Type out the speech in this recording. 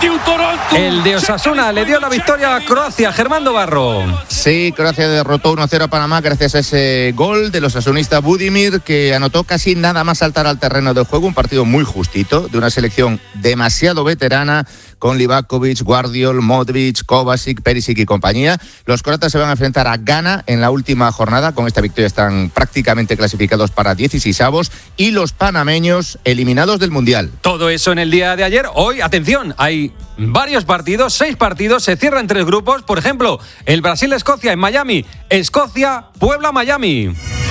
El de Osasuna le dio la victoria a Croacia. Germán Barro. Sí, Croacia derrotó 1-0 a Panamá gracias a ese gol del osasunista Budimir, que anotó casi nada más saltar al terreno de juego. Un partido muy justito, de una selección demasiado veterana, con Livakovic, Guardiol, Modric, Kovacic, Perisic y compañía. Los croatas se van a enfrentar a Ghana en la última jornada. Con esta victoria están prácticamente clasificados para 16avos, y los panameños eliminados del Mundial. Todo eso en el día de ayer. Hoy, atención, hay varios partidos, 6 partidos, se cierran 3 grupos. Por ejemplo, el Brasil-Escocia en Miami, Escocia, Puebla-Miami.